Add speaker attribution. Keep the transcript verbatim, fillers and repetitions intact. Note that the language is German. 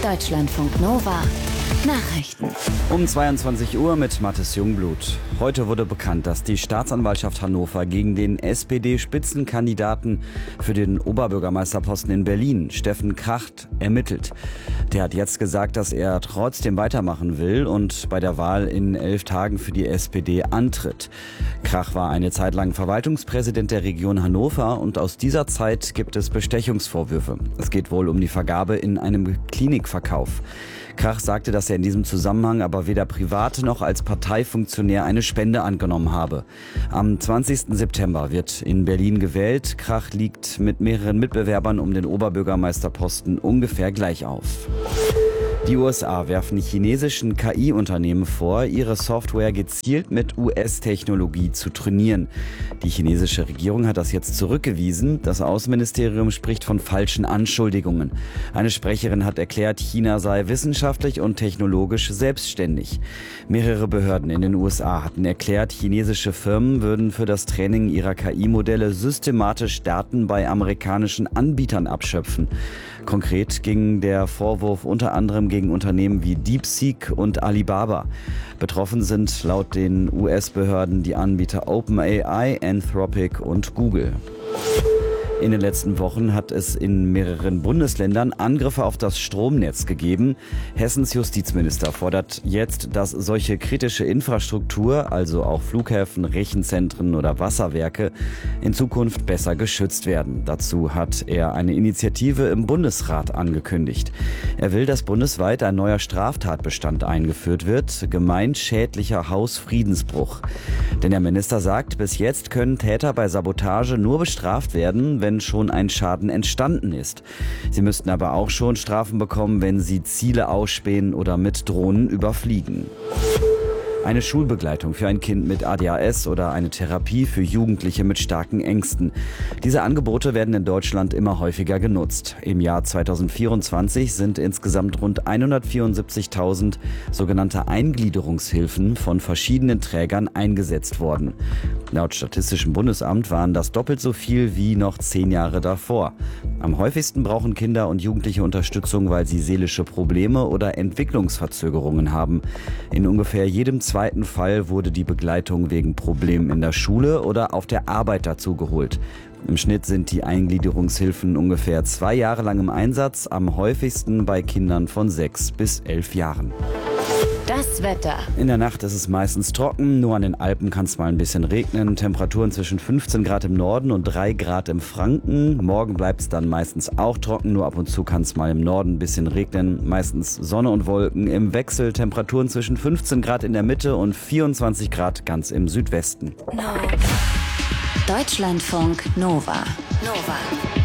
Speaker 1: Deutschlandfunk Nova Nachrichten.
Speaker 2: Um zweiundzwanzig Uhr mit Mathis Jungblut. Heute wurde bekannt, dass die Staatsanwaltschaft Hannover gegen den S P D-Spitzenkandidaten für den Oberbürgermeisterposten in Berlin, Steffen Kracht, ermittelt. Der hat jetzt gesagt, dass er trotzdem weitermachen will und bei der Wahl in elf Tagen für die S P D antritt. Krach war eine Zeit lang Verwaltungspräsident der Region Hannover und aus dieser Zeit gibt es Bestechungsvorwürfe. Es geht wohl um die Vergabe in einem Klinikverkauf. Krach sagte, dass er in diesem Zusammenhang aber weder privat noch als Parteifunktionär eine Spende angenommen habe. Am zwanzigsten September wird in Berlin gewählt. Krach liegt mit mehreren Mitbewerbern um den Oberbürgermeisterposten ungefähr gleich auf. Die U S A werfen chinesischen K I-Unternehmen vor, ihre Software gezielt mit U S-Technologie zu trainieren. Die chinesische Regierung hat das jetzt zurückgewiesen. Das Außenministerium spricht von falschen Anschuldigungen. Eine Sprecherin hat erklärt, China sei wissenschaftlich und technologisch selbstständig. Mehrere Behörden in den U S A hatten erklärt, chinesische Firmen würden für das Training ihrer K I-Modelle systematisch Daten bei amerikanischen Anbietern abschöpfen. Konkret ging der Vorwurf unter anderem gegen Unternehmen wie DeepSeek und Alibaba. Betroffen sind laut den U S-Behörden die Anbieter OpenAI, Anthropic und Google. In den letzten Wochen hat es in mehreren Bundesländern Angriffe auf das Stromnetz gegeben. Hessens Justizminister fordert jetzt, dass solche kritische Infrastruktur, also auch Flughäfen, Rechenzentren oder Wasserwerke, in Zukunft besser geschützt werden. Dazu hat er eine Initiative im Bundesrat angekündigt. Er will, dass bundesweit ein neuer Straftatbestand eingeführt wird, gemeinschädlicher Hausfriedensbruch. Denn der Minister sagt, bis jetzt können Täter bei Sabotage nur bestraft werden, wenn wenn schon ein Schaden entstanden ist. Sie müssten aber auch schon Strafen bekommen, wenn sie Ziele ausspähen oder mit Drohnen überfliegen. Eine Schulbegleitung für ein Kind mit A D H S oder eine Therapie für Jugendliche mit starken Ängsten. Diese Angebote werden in Deutschland immer häufiger genutzt. Im Jahr zweitausendvierundzwanzig sind insgesamt rund hundertvierundsiebzigtausend sogenannte Eingliederungshilfen von verschiedenen Trägern eingesetzt worden. Laut Statistischem Bundesamt waren das doppelt so viel wie noch zehn Jahre davor. Am häufigsten brauchen Kinder und Jugendliche Unterstützung, weil sie seelische Probleme oder Entwicklungsverzögerungen haben. In ungefähr jedem zweiten Fall wurde die Begleitung wegen Problemen in der Schule oder auf der Arbeit dazu geholt. Im Schnitt sind die Eingliederungshilfen ungefähr zwei Jahre lang im Einsatz, am häufigsten bei Kindern von sechs bis elf Jahren.
Speaker 1: Das Wetter.
Speaker 2: In der Nacht ist es meistens trocken, nur an den Alpen kann es mal ein bisschen regnen. Temperaturen zwischen fünfzehn Grad im Norden und drei Grad im Franken. Morgen bleibt es dann meistens auch trocken, nur ab und zu kann es mal im Norden ein bisschen regnen. Meistens Sonne und Wolken im Wechsel, Temperaturen zwischen fünfzehn Grad in der Mitte und vierundzwanzig Grad ganz im Südwesten.
Speaker 1: No. Deutschlandfunk Nova. Nova.